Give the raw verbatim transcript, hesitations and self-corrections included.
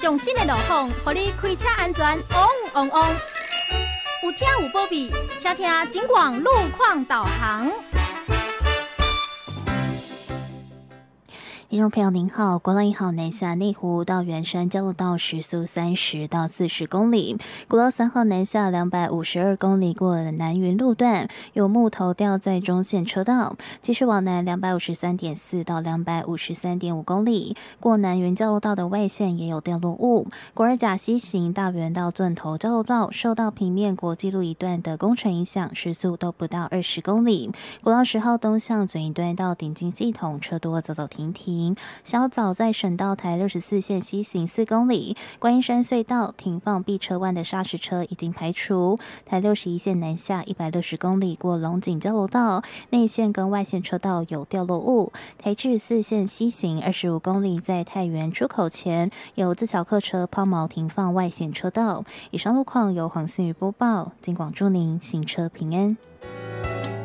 上新的路况，让你开车安全旺旺旺。有听有保庇，请听警广路况导航。 听众朋友您好，国道一号南下内湖到圆山交流道时速三十到四十公里，国道三号南下两百五十二公里过了南云路段，有木头掉在中线车道，继续往南两百五十三点四到两百五十三点五公里，过南云交流道的外线也有掉落物。国二甲西行大园到钻头交流道受到平面国际路一段的工程影响，时速都不到二十公里。国道十号东向准一端到顶进系统车多走走停停。小早在省道台六十四线西行四公里，观音山隧道停放 B 车弯的砂石车已经排除。台六十一线南下一百六十公里过龙井交流道，内线跟外线车道有掉落物。台至四线西行二十五公里，在太原出口前有自小客车抛锚停放外线车道。以上路况由黄信宇播报，警广祝您行车平安。